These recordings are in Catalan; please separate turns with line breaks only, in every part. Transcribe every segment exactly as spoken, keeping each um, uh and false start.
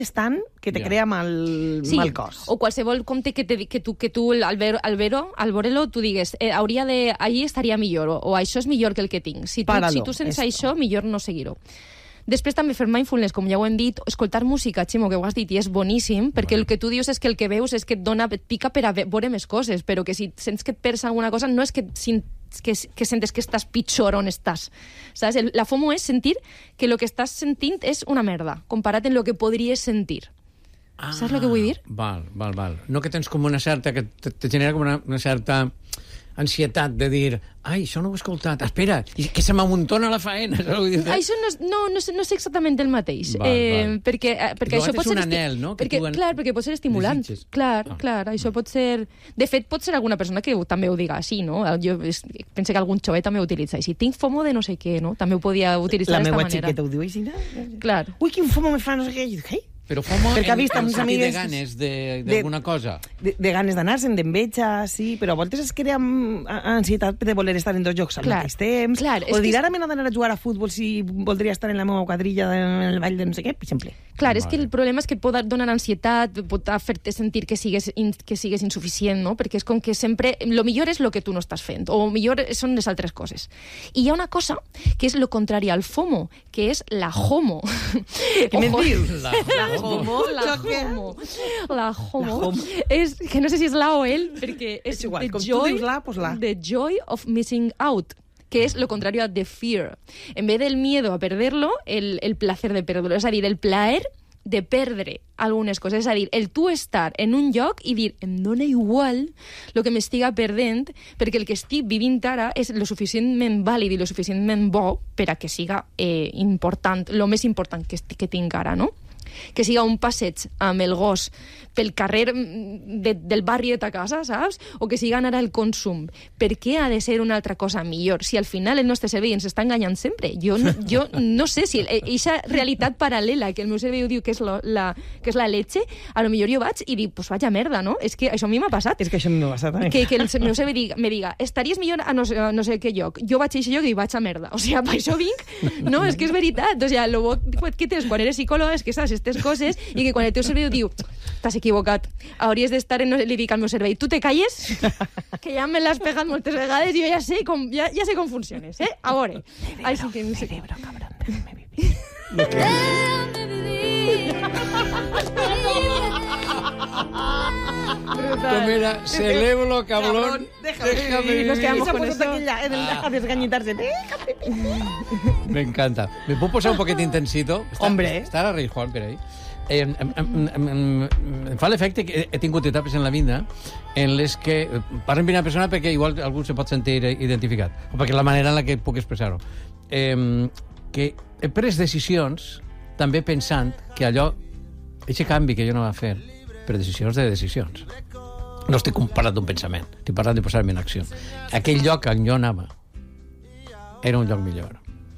tant que te
Ja.
crea mal,
Sí,
mal cos.
o qualsevol compte que, te, que tu, que tu al, ver, al, vero, al veure-lo, tu digues, eh, hauria de, allí estaria millor, o, o això és millor que el que tinc. Si tu,
Páralo,
si tu sents
esto.
això, millor no seguir-ho. Després també fer mindfulness, com ja ho hem dit, escoltar música, Ximo, que ho has dit, i és boníssim, perquè el que tu dius és que el que veus és que et dona, et pica per a veure més coses, però que si sents que et perds alguna cosa, no és que, que, que sentes que estàs pitjor on estàs. Saps? El, la FOMO és sentir que el que estàs sentint és una merda, comparat amb el que podries sentir.
Ah,
saps el que vull dir?
Val, val, val. No que tens com una certa... que te, te genera com una, una certa ansietat de dir, ai, això no ho he escoltat, espera, i que se m'amuntona la faena.
Això no és, no, no, sé, no sé exactament el mateix.
Val,
eh,
val.
Perquè, eh, perquè
Llavors
això pot
és
ser...
un
esti-
anhel, no? Que
Perquè,
tu en-
clar, perquè pot ser estimulant.
desitges.
Clar,
Ah.
clar, això pot ser... De fet, pot ser alguna persona que ho- també ho diga així, no? Jo es, penso que algun xovet també ho utilitza així. Tinc FOMO de no sé què, no? També ho podia utilitzar
La
d'esta
meva
manera.
xiqueta ho diu així, no?
Clar.
Ui, quin FOMO me fa, no sé què. I dic, ei,
Però FOMO
Perquè ha
en,
vist
en
amb uns
sentit de
amigues-
ganes de-
de-
d'alguna cosa.
de, de ganes d'anar-se'n, d'enveja, sí, però a voltes es crea mm, ansietat de voler estar en dos llocs al
Clar,
mateix temps,
clar, és
o
que
dir,
és-
ara m'he d'anar a jugar a futbol si voldria estar en la meva quadrilla en el ball de no sé què, per exemple.
Clar, és
Vale.
que el problema és que et pot donar ansietat, pot fer-te sentir que sigues, in, que sigues insuficient, no? Perquè és com que sempre... Lo millor és el que tu no estàs fent, o millor són les altres coses. I hi ha una cosa que és lo contrari al FOMO, que és la HOMO.
Què me
Ojo.
dius?
La
HOMO?
La
Xoque.
homo. La homo.
La homo.
És, que no sé si és la o el, perquè és,
És igual,
the
com tu
joy,
dius la, pues la.
The joy of missing out, que és lo contrario a the fear. En vez del miedo a perderlo, el, el placer de perderlo. És a dir, el plaer de perdre algunes coses. És a dir, el tu estar en un lloc i dir, em dona igual el que m'estiga perdent, perquè el que estic vivint ara és lo suficientment vàlid i lo suficientment bo per a que siga eh, important, lo més important que, estic, que tinc ara, no? Que siga un passeig amb el gos pel carrer de, del barri de ta casa, saps? O que siga anar al consum. Per què ha de ser una altra cosa millor? Si al final el nostre cervell ens està enganyant sempre. Jo no, jo no sé si aquesta realitat paral·lela que el meu cervell diu que és, lo, la, que és la leche, a lo millor jo vaig i dic, pues vaja merda, no? És que això a mi m'ha passat.
És que això m'ha passat també.
Que, que el meu cervell diga, me diga, estaries millor a no, sé- a no sé què lloc. Jo vaig a aquest lloc i vaig a merda. O sigui, per això vinc. No, és que és veritat. O sigui, lo bo que tens quan eres psicòloga és que saps aquestes coses i que quan el teu cervell diu, t'has equivocat, hauries d'estar en... Li dic al meu cervell, tu te calles, que ja me l'has pegat moltes vegades i jo ja sé com, ja, ja sé com funciones, eh? A veure. Ai, sí que...
Cerebro, cabrón, déjame vivir.
Com era? Celebro, cabrón.
Déjame
déjame
vivir.
Nos quedamos
Se ha
con
puesto
eso.
aquí ya, en el-
Ah.
a desgañitarse. Déjame vivir.
Me encanta. ¿Me puedo posar un poquet intensito? Està,
Hombre.
Està a reir Juan per ahí. Eh, em, em, em, em, em fa l'efecte que he tingut etapes en la vida en les que eh, parlo en primera persona perquè igual algú se pot sentir identificat o perquè la manera en la que puc expressar-ho. Eh, que he pres decisions també pensant que allò, aquest canvi que jo no va fer per decisions de decisions. No estic parlant d'un pensament, estic parlant de posar-me en acció. Aquell lloc on jo anava era un lloc millor.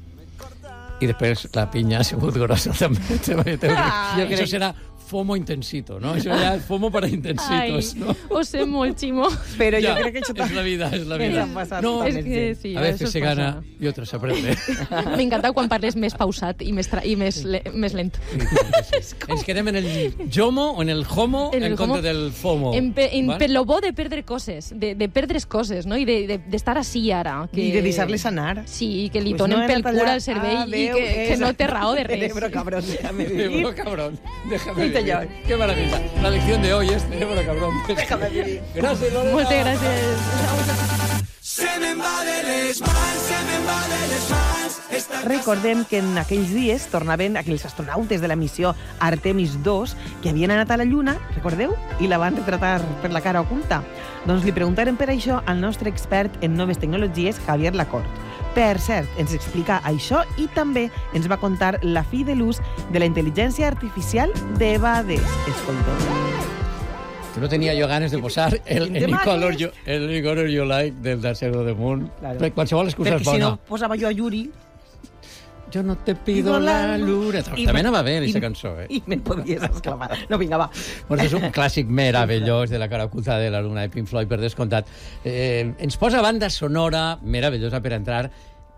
I després la pinya ha sigut grossa també.
Ah, jo
Això
crec-
serà FOMO intensito, no? Això ja és FOMO para intensitos,
Ai,
no?
ho sé molt, Ximo.
Però jo
Ja,
crec que això
és la vida, és la
Ens
vida.
ha passat
No,
És
també,
que
sí.
sí,
a
això
veces
es
se
passa.
gana y otras se aprende.
M'encanta quan parles més pausat i més, tra i més, le més lent.
Ens quedem en el JOMO o en el HOMO en,
En el
compte
homo.
del FOMO.
En, pe en
val?
per lo bo de perdre coses, de, de perdre's coses, no? I d'estar de, de, d'estar així ara. Que...
I de deixar-les anar.
Sí, que li
Pues
donen
no he
pel
anat
cul
allà.
al cervell
Ah,
i
veu,
que, que
és-
no té raó de res.
Cerebro, cabrón, déjame vivir.
Cerebro, cabrón. Déjame
Vete
vivir.
ya.
Qué maravilla. La lección de hoy es cerebro, cabrón.
Déjame vivir.
Gracias, Lorena.
Moltes gràcies.
Se me'n va de les mans, se me'n va de les mans. Esta
Recordem que en aquells dies tornaven aquells astronautes de la missió Artemis dos que havien anat a la Lluna, recordeu? I la van retratar per la cara oculta. Doncs li preguntaren per això al nostre expert en noves tecnologies, Javier Lacort. Per cert, ens explica això i també ens va contar la fi de l'ús de la intel·ligència artificial d'Evades. Escolteu.
Que no tenía yo ganas de posar el,
Quin
el,
tema
color
és?
you, el color you like del Dark Side of the Moon.
Claro.
Claro. Qualsevol excusa
Perquè
és
si
bona.
no posava jo a Yuri
Yo no te pido la luna.
I
També
me-
anava bé,
i-
aquesta cançó, eh?
i me podies exclamar. No, vinga, va.
Pues és un clàssic meravellós de la cara oculta de la luna de Pink Floyd, per descomptat. Eh, ens posa banda sonora meravellosa per entrar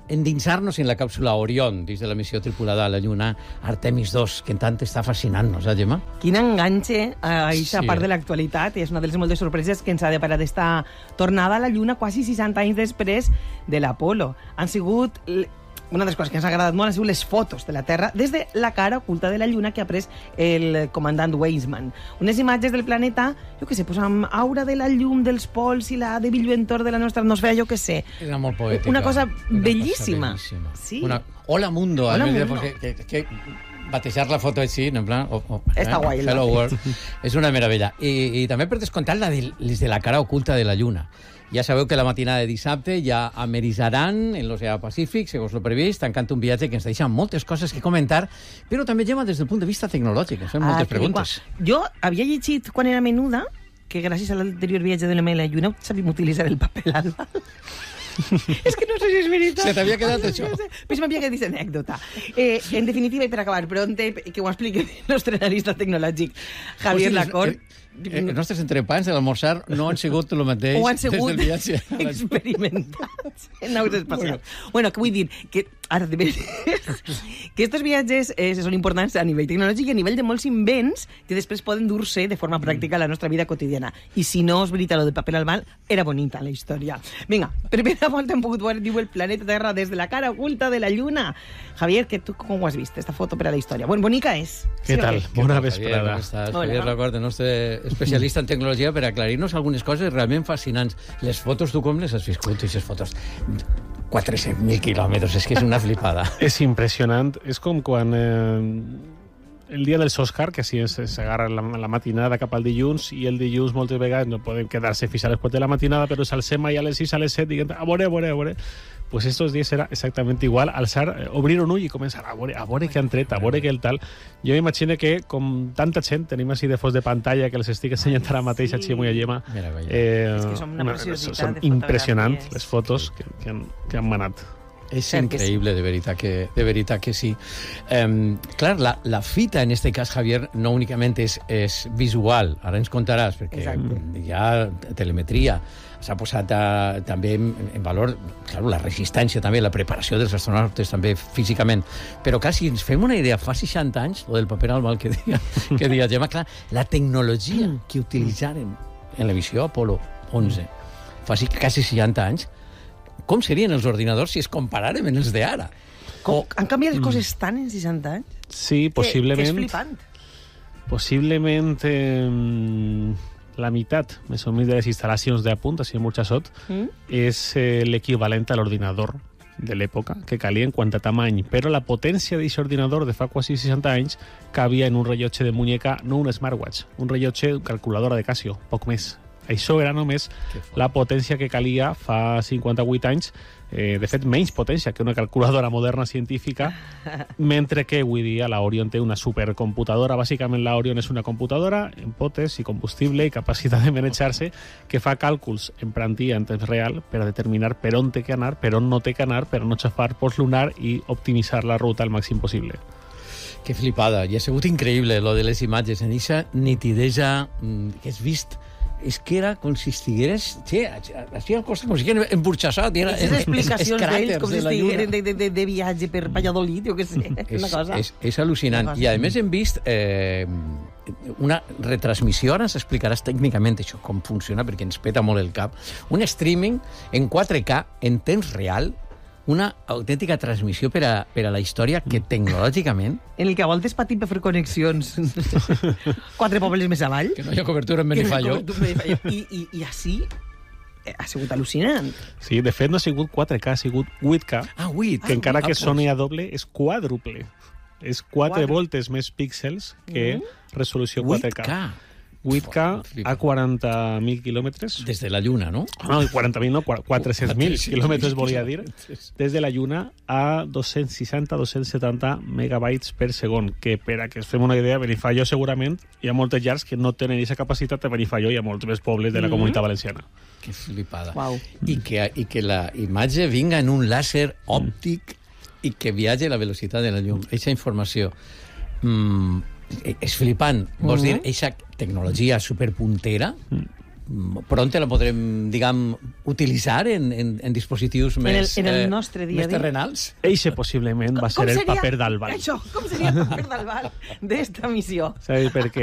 endinsar-nos en la càpsula Orion, dins de la missió tripulada a la Lluna Artemis dos, que en tant està fascinant-nos, eh, Gemma?
Quin enganxe a aquesta
Sí.
part de l'actualitat. És una de les moltes sorpreses que ens ha deparat esta tornada a la Lluna quasi seixanta anys després de l'Apolo. Han sigut... Una de les coses que ens ha agradat molt han sigut les fotos de la Terra des de la cara oculta de la Lluna que ha pres el comandant Weissman. Unes imatges del planeta, jo què sé, pues amb aura de la llum dels pols i la de lluentor de la nostra atmosfera, jo què sé.
Era molt poètica.
Una cosa
Una
bellíssima.
cosa bellíssima.
Sí.
Una... Hola, mundo.
Hola,
a veure,
mundo.
Que, que, que batejar la foto així, en plan... Oh, oh,
Està guai, el
Hello
bateig.
world. És una meravella. I, i també per descomptat la de, les de la cara oculta de la Lluna. Ja sabeu que la matinada de dissabte ja ameritzaran en l'oceà Pacífic, segons lo previst, tancant un viatge que ens deixa moltes coses que comentar, però també, Gemma, des del punt de vista tecnològic. Ens fem
Ah,
moltes
que
preguntes.
igual. Jo havia llegit quan era menuda que gràcies a l'anterior viatge de l'M a la Lluna sabíem utilitzar el paper albal. És que no sé si és veritat.
Se t'havia quedat això?
No sé. Pues m'havia quedat aquesta anècdota. Eh, en definitiva, i per acabar pronte, que ho expliqui el nostre analista tecnològic, Javier
O sigui,
Lacor.
eh, eh, Els nostres entrepans de l'almorzar no han sigut el mateix
o han
des
sigut
del viatge. a la-
experimentats en naus espacials. Bueno, bueno que vull dir que ara de veres, que estos viatges eh, són importants a nivell tecnològic i a nivell de molts invents que després poden dur-se de forma pràctica a la nostra vida quotidiana. I si no és veritat, lo del paper al mal era bonita la història. Vinga, primera volta hem pogut veure, diu, el planeta Terra des de la cara oculta de la Lluna. Javier, que tu com ho has vist, esta foto per a la història? Bueno, bonica és.
Què
o
tal?
què?
Bona
Javier,
vesprada.
com estàs?
Hola.
Javier Lacorda, el nostre especialista en tecnologia, per aclarir-nos algunes coses realment fascinants. Les fotos, tu com les has viscut, aquestes fotos? quatre-cents mil quilòmetres, és que és una flipada.
És impressionant. És com quan eh, el dia dels Oscar, que així s'agarra la, la matinada cap al dilluns, i el dilluns moltes vegades no poden quedar-se fins a les quatre de la matinada, però s'alcem allà a les sis, a les set, dient, a veure, a veure, a veure. Pues estos días era exactament igual, alçar, eh, obrir un ull i començar a veure, a veure què han tret, a veure què el tal. Jo m'imagino que, com tanta gent, tenim així de fons de pantalla que les estic ensenyant ara mateix
Sí.
a Ximo i a Gemma.
Meravella.
Eh,
És que són una preciositat
són
de
impressionants
fotografies.
les fotos que, que, han, que han manat.
És
Cert que
increïble, de veritat que, de veritat que sí. Um, clar, la, la fita, en este cas, Javier, no únicament és, és visual, ara ens contaràs, perquè
Exacte.
hi ha telemetria, s'ha posat a, també en, en valor, claro, la resistència també, la preparació dels astronautes també físicament, però clar, si ens fem una idea, fa seixanta anys, lo del paper al mal que deia, que deia Gemma, clar, la tecnologia que utilitzaren en la missió Apolo onze, fa sí, quasi seixanta anys, com serien els ordinadors si es comparàrem amb els d'ara?
Com, han canviat les coses tant en seixanta anys?
Sí,
Que, que
possiblement...
és flipant.
Possiblement eh, la meitat, més o menys, de les instal·lacions d'apunt, així en Burxassot,
Mm?
és eh, l'equivalent a l'ordinador de l'època que calia en quant a tamany, però la potència d'aquest ordinador de fa quasi seixanta anys cabia en un rellotge de muñeca, no un smartwatch, un rellotge calculadora de Casio, poc més. Això era només la potència que calia fa cinquanta-vuit anys, eh, de fet, menys potència que una calculadora moderna científica, mentre que avui dia la Orion té una supercomputadora. Bàsicament, la Orion és una computadora en potes i combustible i capacitat de manejar-se que fa càlculs en plantilla en temps real per a determinar per on té que anar, per on no té que anar, per a no xafar pols lunar i optimitzar la ruta al màxim possible.
Que flipada. I ha sigut increïble, lo de les imatges, en aquesta nitidesa mm, que has vist. És que era com si estigueres... Sí, així al costat, com si estigués emburxassat.
Aquestes explicacions d'ells com si estigueren de, de, de viatge per Valladolid, jo què sé,
És,
una cosa.
és, és al·lucinant.
Una cosa.
I, a més, hem vist eh, una retransmissió, ara ens explicaràs tècnicament això, com funciona, perquè ens peta molt el cap. Un streaming en quatre K, en temps real, una autèntica transmissió per a, per a la història que tecnològicament,
En el que a voltes patim per fer connexions quatre pobles més avall.
que no hi ha cobertura en Benifallo.
I, i, i així eh, ha sigut al·lucinant.
Sí, de fet, no ha sigut quatre K, ha sigut vuit K,
Ah, ui,
que encara que
ah,
soni a doble, és quàdruple. És quatre
Quadru-
voltes més píxels que resolució quatre K.
vuit K.
vuit K
Flipa.
a quaranta mil quilòmetres.
Des de la Lluna, no?
No, quaranta mil no, quatre-cents mil quilòmetres volia dir.
quilòmetres.
Des de la Lluna a dos-cents seixanta a dos-cents setanta megabytes per segon, que per a que es fem una idea, Benifallo segurament hi ha moltes llars que no tenen aquesta capacitat. A Benifallo hi ha molts més pobles de la Comunitat Valenciana.
Que flipada.
Uau.
I que, I que la imatge vinga en un làser òptic i que viatge a la velocitat de la llum. Eixa informació mm, és flipant. Vols dir, eixa tecnologia superpuntera pronte la podrem, diguem, utilitzar en, en, en dispositius més,
en el, en el
eh,
nostre dia
més
a dia.
terrenals?
Eixe possiblement va ser el paper d'Alban.
Això, com seria el paper d'Alban d'esta missió?
Sí, perquè